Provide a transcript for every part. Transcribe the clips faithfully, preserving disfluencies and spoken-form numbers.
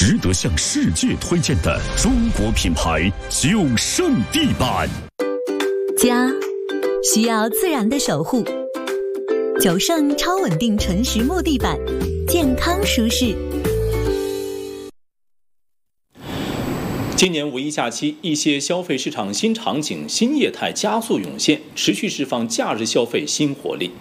值得向世界推荐的中国品牌九胜地板。 家需要自然的守护，九胜超稳定纯实木地板，健康舒适。 今年五一假期，一些消费市场新场景、新业态加速涌现，持续释放假日消费新活力。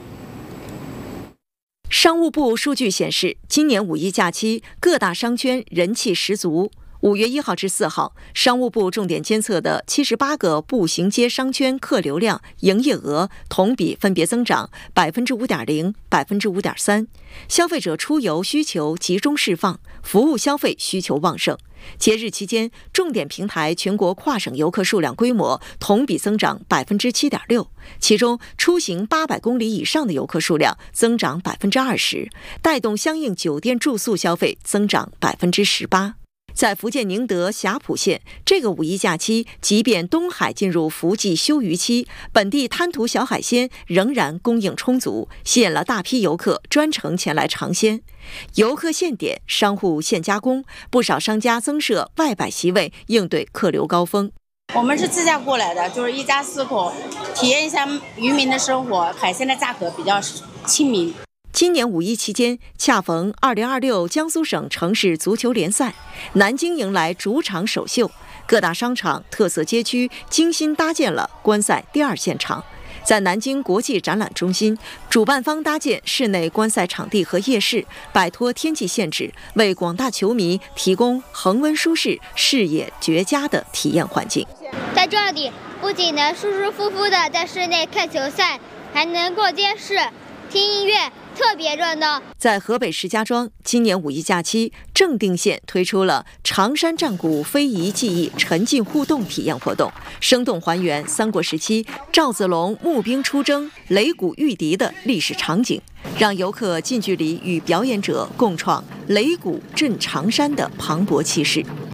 商务部数据显示，今年五一假期各大商圈人气十足。五月一号至四号，商务部重点监测的七十八个步行街商圈客流量、营业额同比分别增长百分之五点零、百分之五点三。消费者出游需求集中释放，服务消费需求旺盛。节日期间，重点平台全国跨省游客数量规模同比增长百分之七点六，其中出行八百公里以上的游客数量增长百分之二十，带动相应酒店住宿消费增长百分之十八。在福建宁德霞浦县，这个五一假期，即便东海进入伏季休渔期，本地滩涂小海鲜仍然供应充足，吸引了大批游客专程前来尝鲜。游客现点，商户现加工，不少商家增设外摆席位，应对客流高峰。 我们是自驾过来的，就是一家四口，体验一下渔民的生活，海鲜的价格比较亲民。 今年五一期间，恰逢二零二六江苏省城市足球联赛，南京迎来主场首秀，各大商场、特色街区精心搭建了观赛第二现场。在南京国际展览中心，主办方搭建室内观赛场地和夜市，摆脱天气限制，为广大球迷提供恒温舒适、视野绝佳的体验环境。 在这里，不仅能舒舒服服地在室内看球赛，还能逛街市、听音乐，特别热闹。 在河北石家庄，今年五一假期，正定县推出了常山战鼓非遗技艺沉浸互动体验活动，生动还原三国时期赵子龙募兵出征、擂鼓御敌的历史场景，让游客近距离与表演者共创擂鼓震常山的磅礴气势。